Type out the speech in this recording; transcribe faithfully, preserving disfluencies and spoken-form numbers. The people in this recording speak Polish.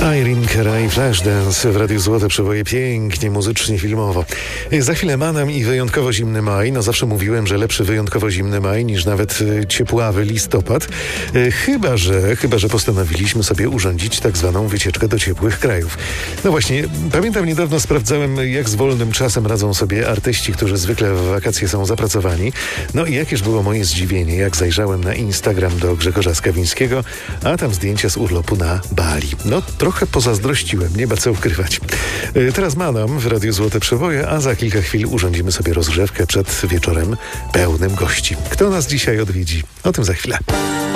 Irene Cara i Flashdance w Radiu Złote Przeboje, pięknie, muzycznie, filmowo. Za chwilę Manam i wyjątkowo zimny maj. No zawsze mówiłem, że lepszy wyjątkowo zimny maj niż nawet ciepławy listopad. Chyba, że chyba, że postanowiliśmy sobie urządzić tak zwaną wycieczkę do ciepłych krajów. No właśnie, pamiętam niedawno sprawdzałem, jak z wolnym czasem radzą sobie artyści, którzy zwykle w wakacje są zapracowani. No i jakież było moje zdziwienie, jak zajrzałem na Instagram do Grzegorza Skawińskiego, a tam zdjęcia z urlopu na Bali. No trochę pozazdrościłem, nie ma co ukrywać. Teraz Manam w Radiu Złote Przeboje, a za kilka chwil urządzimy sobie rozgrzewkę przed wieczorem pełnym gości. Kto nas dzisiaj odwiedzi? O tym za chwilę.